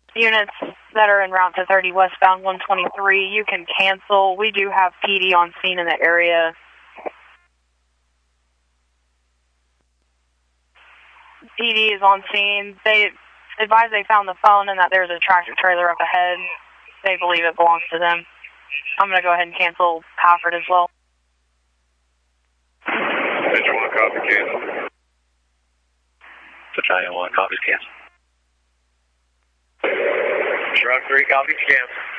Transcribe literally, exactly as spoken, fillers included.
Units that are en route to thirty westbound one twenty-three, you can cancel. We do have P D on scene in the area. P D is on scene. They advise they found the phone and that there's a tractor trailer up ahead. They believe it belongs to them. I'm going to go ahead and cancel Halford as well. Central one, copy, cancel. Battalion one, copies, cancel. Truck three, copies, cancel.